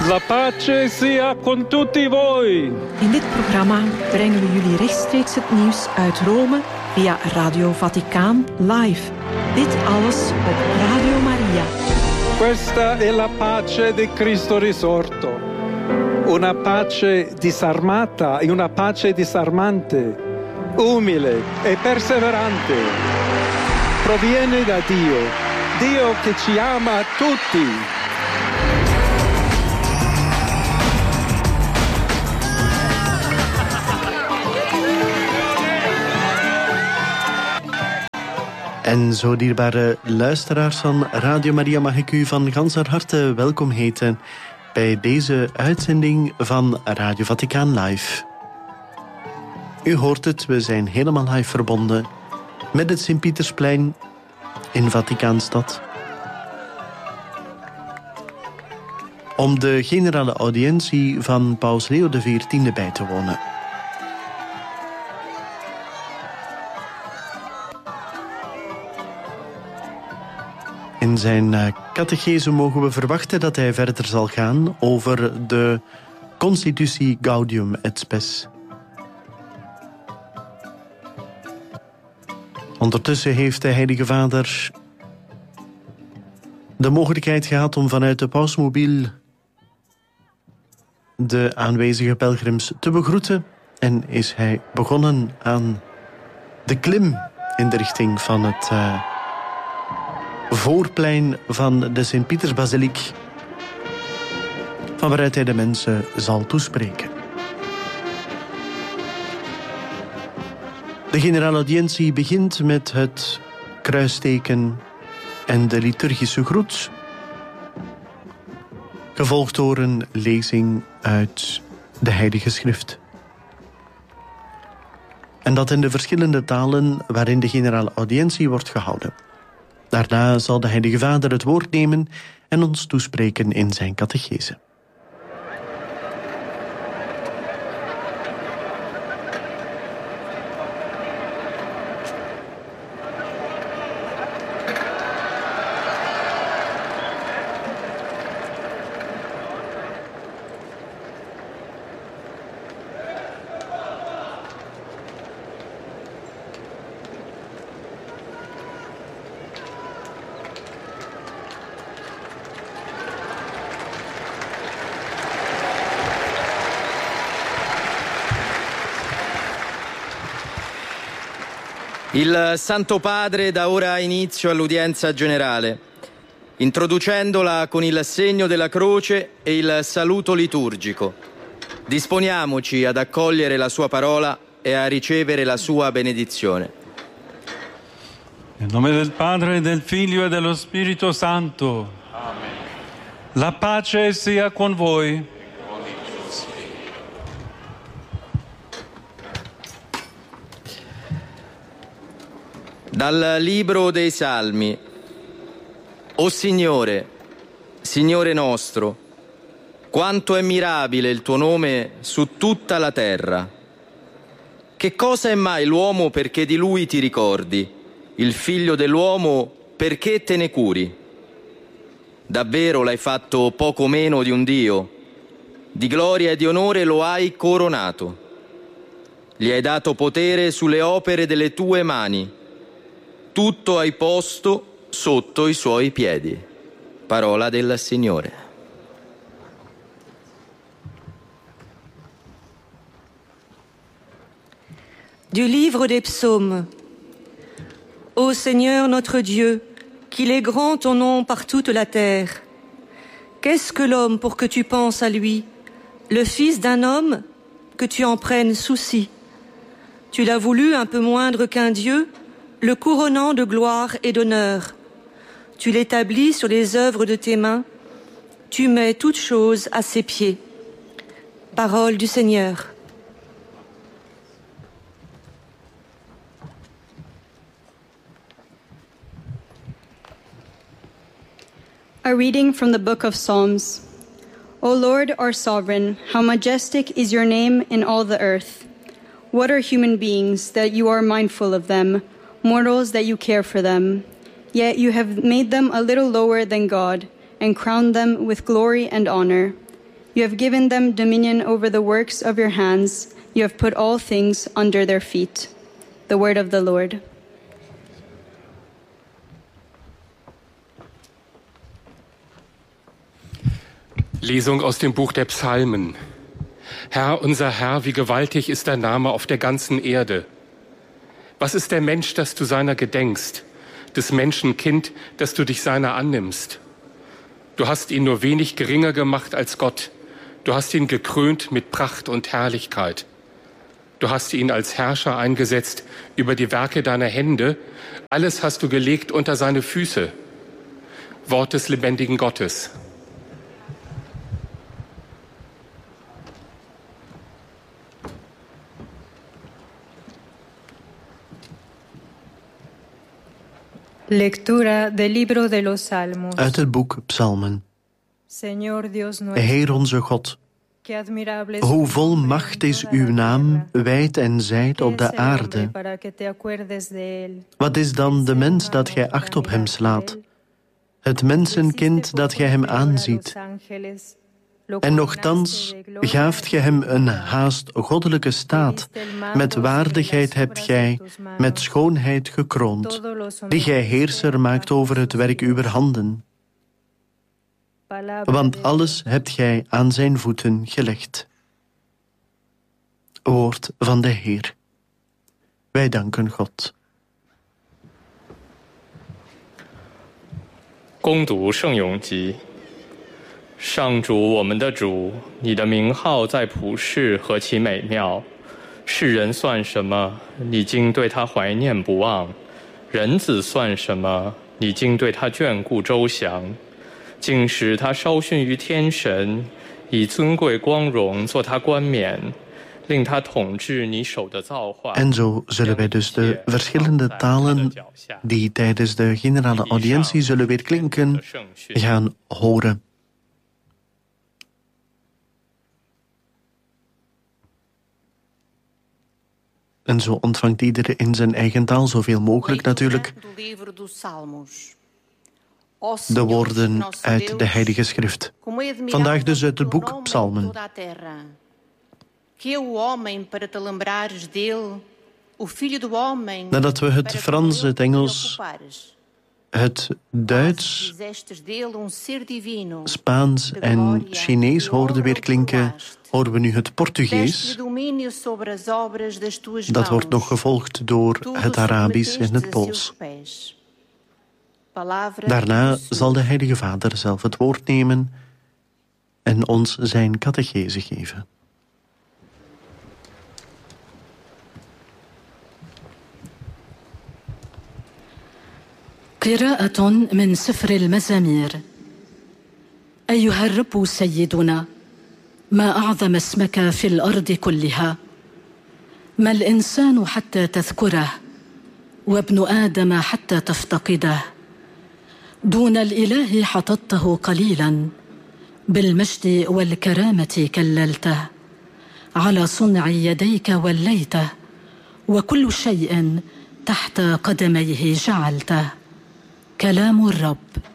La pace sia con tutti voi. In dit programma brengen we jullie rechtstreeks het nieuws uit Rome via Radio Vaticaan live. Dit alles op Radio Maria. Questa è la pace di Cristo risorto. Una pace disarmata e una pace disarmante, umile e perseverante. Proviene da Dio, Dio che ci ama tutti. En zo dierbare luisteraars van Radio Maria mag ik u van ganser harte welkom heten bij deze uitzending van Radio Vaticaan Live. U hoort het, we zijn helemaal live verbonden met het Sint-Pietersplein in Vaticaanstad. Om de generale audiëntie van Paus Leo XIV bij te wonen. In zijn catechese mogen we verwachten dat hij verder zal gaan over de Constitutie Gaudium et Spes. Ondertussen heeft de Heilige Vader de mogelijkheid gehad om vanuit de pausmobiel de aanwezige pelgrims te begroeten en is hij begonnen aan de klim in de richting van het voorplein van de Sint-Pietersbasiliek, van waaruit hij de mensen zal toespreken. De generale audiëntie begint met het kruisteken en de liturgische groet, gevolgd door een lezing uit de Heilige Schrift. En dat in de verschillende talen waarin de generale audiëntie wordt gehouden. Daarna zal de Heilige Vader het woord nemen en ons toespreken in zijn catechese. Il Santo Padre dà ora inizio all'udienza generale, introducendola con il segno della croce e il saluto liturgico. Disponiamoci ad accogliere la sua parola e a ricevere la sua benedizione. Nel nome del Padre, del Figlio e dello Spirito Santo. Amen. La pace sia con voi. Dal Libro dei Salmi. O Signore, Signore nostro, quanto è mirabile il tuo nome su tutta la terra. Che cosa è mai l'uomo perché di lui ti ricordi, il figlio dell'uomo perché te ne curi? Davvero l'hai fatto poco meno di un Dio, di gloria e di onore lo hai coronato. Gli hai dato potere sulle opere delle tue mani. Tutto hai posto sotto i suoi piedi. Parola del Signore. Du livre des psaumes. Ô Seigneur notre Dieu, qu'il est grand ton nom par toute la terre. Qu'est-ce que l'homme pour que tu penses à lui, le fils d'un homme que tu en prennes souci? Tu l'as voulu un peu moindre qu'un Dieu, le couronnant de gloire et d'honneur. Tu l'établis sur les œuvres de tes mains. Tu mets toutes choses à ses pieds. Parole du Seigneur. A reading from the Book of Psalms. O Lord, our sovereign, how majestic is your name in all the earth. What are human beings that you are mindful of them, mortals that you care for them? Yet you have made them a little lower than God and crowned them with glory and honor. You have given them dominion over the works of your hands. You have put all things under their feet. The word of the Lord. Lesung aus dem Buch der Psalmen. Herr, unser Herr, wie gewaltig ist dein Name auf der ganzen Erde. Was ist der Mensch, dass du seiner gedenkst, des Menschen Kind, dass du dich seiner annimmst? Du hast ihn nur wenig geringer gemacht als Gott. Du hast ihn gekrönt mit Pracht und Herrlichkeit. Du hast ihn als Herrscher eingesetzt über die Werke deiner Hände. Alles hast du gelegt unter seine Füße. Wort des lebendigen Gottes. Lectura del libro de los Salmos. Uit het boek Psalmen. Señor Dios nuestro, Heer onze God, qué admirable hoe vol macht is uw naam, wijd en zijd op de aarde. Wat is dan de mens dat gij acht op hem slaat? Het mensenkind dat gij hem aanziet. En nochtans gaaft gij hem een haast goddelijke staat. Met waardigheid hebt gij, met schoonheid gekroond, die gij heerser maakt over het werk uwer handen. Want alles hebt gij aan zijn voeten gelegd. Woord van de Heer. Wij danken God. 恭读圣咏集。上主，我们的主，你的名号在普世何其美妙！世人算什么？你竟对他怀念不忘；人子算什么？你竟对他眷顾周详。竟使他稍逊于天神，以尊贵光荣做他冠冕，令他统治你手的造化。 En zo zullen wij dus de verschillende talen die tijdens de generale audiëntie zullen weer klinken gaan horen. En zo ontvangt iedereen in zijn eigen taal zoveel mogelijk natuurlijk de woorden uit de Heilige Schrift. Vandaag dus uit het boek Psalmen. Nadat we het Frans, het Engels, het Duits, Spaans en Chinees hoorden weer klinken, horen we nu het Portugees. Dat wordt nog gevolgd door het Arabisch en het Pools. Daarna zal de Heilige Vader zelf het woord nemen en ons zijn catechese geven. قراءة من سفر المزامير. أيها الرب سيدنا، ما أعظم اسمك في الأرض كلها. ما الإنسان حتى تذكره، وابن آدم حتى تفتقده. دون الإله حططته قليلا، بالمجد والكرامة كللته. على صنع يديك وليته، وكل شيء تحت قدميه جعلته. كلام الرب.